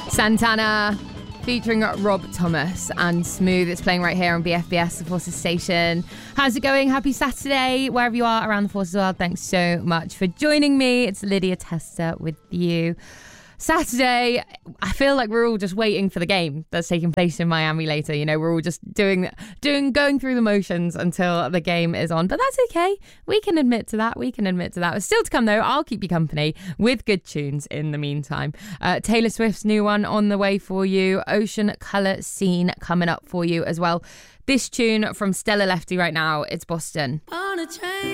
Santana featuring Rob Thomas and Smooth. It's playing right here on BFBS, the Forces Station. How's it going? Happy Saturday, wherever you are around the Forces world. Thanks so much for joining me. It's Lydia Tester with you. Saturday, I feel like we're all just waiting for the game that's taking place in Miami later. You know, we're all just going through the motions until the game is on. But that's okay. We can admit to that. It's still to come, though. I'll keep you company with good tunes in the meantime. Taylor Swift's new one on the way for you. Ocean Colour Scene coming up for you as well. This tune from Stella Lefty right now. It's Boston. On a train.